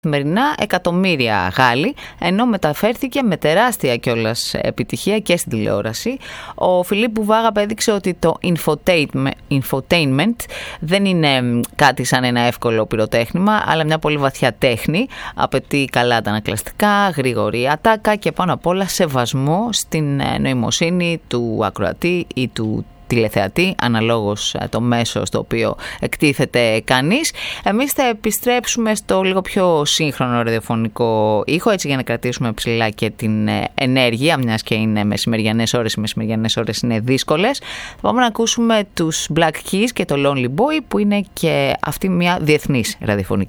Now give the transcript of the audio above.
Καθημερινά εκατομμύρια Γάλλοι, ενώ μεταφέρθηκε με τεράστια κιόλας επιτυχία και στην τηλεόραση. Ο Φιλίπ Μπουβάγ απέδειξε ότι το infotainment δεν είναι κάτι σαν ένα εύκολο πυροτέχνημα, αλλά μια πολύ βαθιά τέχνη. Απαιτεί καλά αντανακλαστικά, γρήγορη ατάκα και πάνω απ' όλα σεβασμό στην νοημοσύνη του ακροατή ή του τηλεθεατή, αναλόγως το μέσο στο οποίο εκτίθεται κανείς. Εμείς θα επιστρέψουμε στο λίγο πιο σύγχρονο ραδιοφωνικό ήχο, έτσι για να κρατήσουμε ψηλά και την ενέργεια, μιας και είναι μεσημεριανές ώρες, οι μεσημεριανές ώρες είναι δύσκολες. Θα πάμε να ακούσουμε τους Black Keys και το Lonely Boy, που είναι και αυτή μια διεθνής ραδιοφωνική